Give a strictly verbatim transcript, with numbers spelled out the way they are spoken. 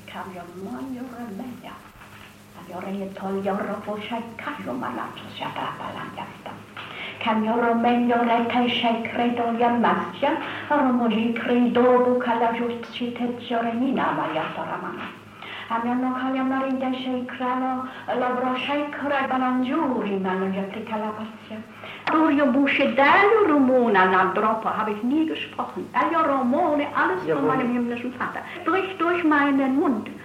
Camiomaio remedia. Camioreie toglioro voce caio malaccio si atrappa l'angiasta. Camioro meglio rete se credo gli ammassia, oromogi credo buca la giustizia mina maiato ramana. Amiano cagliamo rinde se cralo, lavoro se credono giuri, ma non gli applica la pazzia. Durch Busche, der Rumona, na Droppe, habe ich nie gesprochen. Der Romone, alles von meinem himmlischen Vater. Durch, durch meinen Mund.